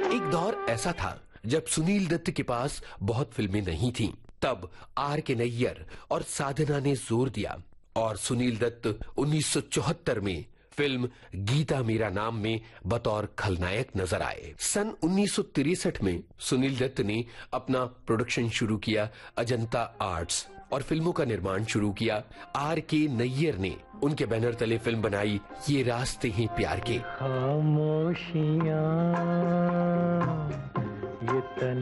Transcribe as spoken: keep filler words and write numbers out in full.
एक दौर ऐसा था जब सुनील दत्त के पास बहुत फिल्में नहीं थीं। तब आर के नैयर और साधना ने जोर दिया और सुनील दत्त उन्नीस सौ चौहत्तर में फिल्म गीता मेरा नाम में बतौर खलनायक नजर आए। सन उन्नीस सौ तिरसठ में सुनील दत्त ने अपना प्रोडक्शन शुरू किया अजंता आर्ट्स और फिल्मों का निर्माण शुरू किया। आर के नैयर ने उनके बैनर तले फिल्म बनाई ये रास्ते हैं प्यार के। खामोशियां ये तन